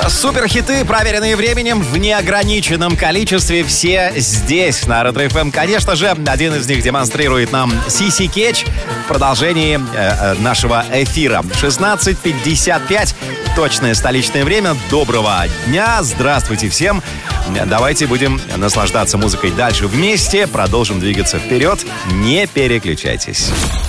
Суперхиты, проверенные временем в неограниченном количестве, все здесь, на Ретро FM. Конечно же, один из них демонстрирует нам Сиси Кетч в продолжении нашего эфира. 16:55, точное столичное время. Доброго дня, здравствуйте всем. Давайте будем наслаждаться музыкой дальше вместе. Продолжим двигаться вперед. Не переключайтесь.